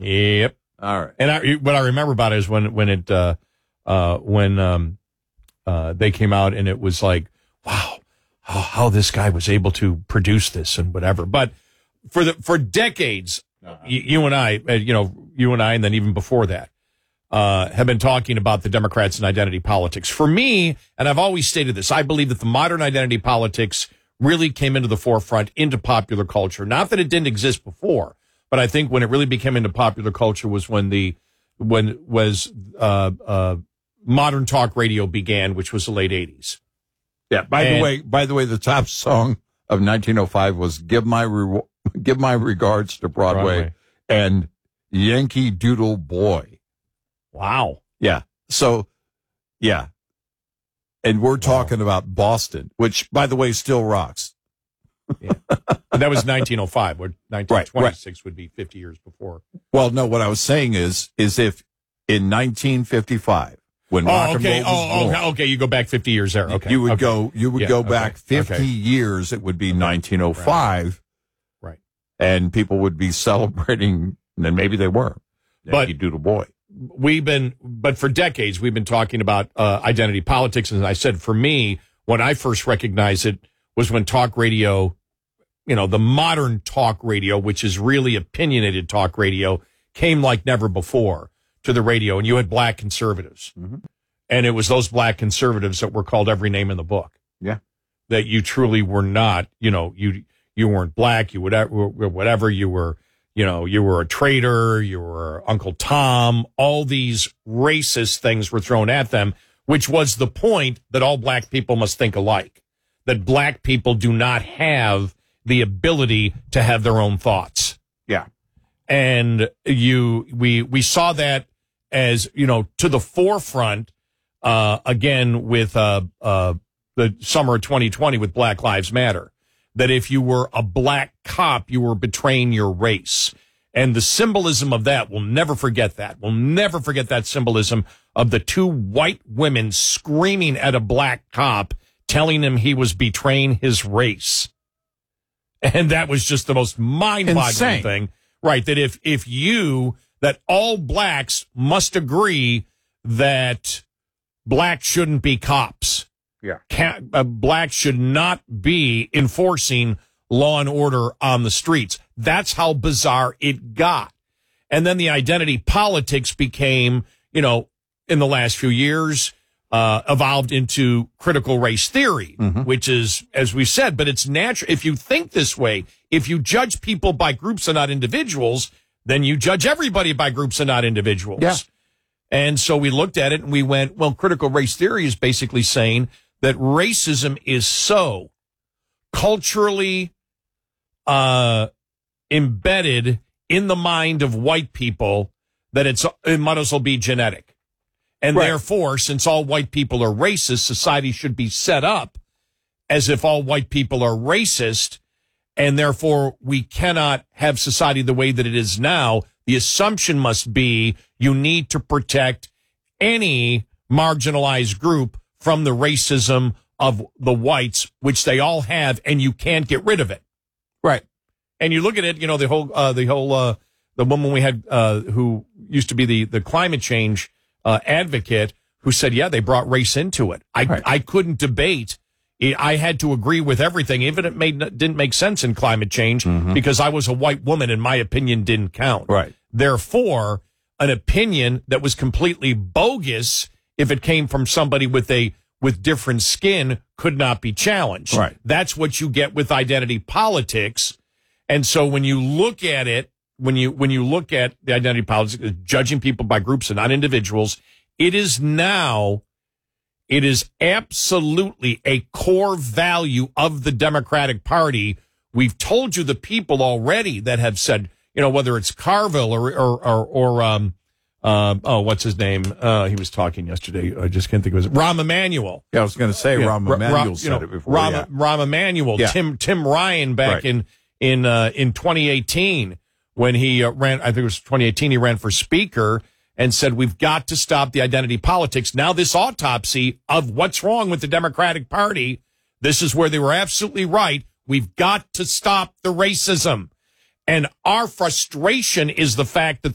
Yep. All right. And what I remember about it is when they came out and it was like, wow, how this guy was able to produce this and whatever. But for decades, you and I, and then even before that, have been talking about the Democrats and identity politics. For me, and I've always stated this, I believe that the modern identity politics really came into the forefront, into popular culture. Not that it didn't exist before, but I think when it really became into popular culture was when modern talk radio began, which was the late 80s. Yeah. By the way, the top song of 1905 was "Give My Regards to Broadway" and "Yankee Doodle Boy." Wow. Yeah. So, yeah. And we're talking about Boston, which, by the way, still rocks. Yeah. And that was 1905, where 1926 would be 50 years before. Well, no, what I was saying is if in 1955, when rock and roll was born, okay, you go back 50 years there. Okay. You would go back 50 years, it would be 1905. Right. And people would be celebrating, and then maybe they were. Yankee Doodle Boy. But for decades, we've been talking about identity politics. And I said, for me, when I first recognized it was when talk radio, the modern talk radio, which is really opinionated talk radio, came like never before to the radio. And you had black conservatives. Mm-hmm. And it was those black conservatives that were called every name in the book. Yeah. That you truly were not, you weren't black, you whatever, you were, you were a traitor, you were Uncle Tom, all these racist things were thrown at them, which was the point that all black people must think alike, that black people do not have the ability to have their own thoughts. Yeah. And we saw that as, to the forefront, again, with, the summer of 2020 with Black Lives Matter. That if you were a black cop, you were betraying your race. And the symbolism of that, we'll never forget that. We'll never forget that symbolism of the two white women screaming at a black cop, telling him he was betraying his race. And that was just the most mind-boggling thing. Right, that that all blacks must agree that black shouldn't be cops. Yeah. Blacks should not be enforcing law and order on the streets. That's how bizarre it got. And then the identity politics became, in the last few years, evolved into critical race theory, which is, as we said, but it's natural. If you think this way, if you judge people by groups and not individuals, then you judge everybody by groups and not individuals. Yeah. And so we looked at it and we went, well, critical race theory is basically saying that racism is so culturally embedded in the mind of white people that it might as well be genetic. And therefore, since all white people are racist, society should be set up as if all white people are racist, and therefore we cannot have society the way that it is now. The assumption must be you need to protect any marginalized group from the racism of the whites, which they all have, and you can't get rid of it. Right. And you look at it, the woman we had, who used to be the climate change advocate, who said, yeah, they brought race into it. I couldn't debate. I had to agree with everything, even if it didn't make sense in climate change, because I was a white woman and my opinion didn't count. Right. Therefore, an opinion that was completely bogus, if it came from somebody with different skin, could not be challenged. Right. That's what you get with identity politics. And so when you look at it, when you look at the identity politics, judging people by groups and not individuals, it is absolutely a core value of the Democratic Party. We've told you the people already that have said, whether it's Carville or what's his name? He was talking yesterday. I just can't think of his Rahm Emanuel. Yeah, I was going to say Rahm Emanuel said it before. Rahm Emanuel, yeah. Tim Ryan back in 2018 when he ran. I think it was 2018. He ran for speaker and said, we've got to stop the identity politics. Now this autopsy of what's wrong with the Democratic Party, this is where they were absolutely right. We've got to stop the racism. And our frustration is the fact that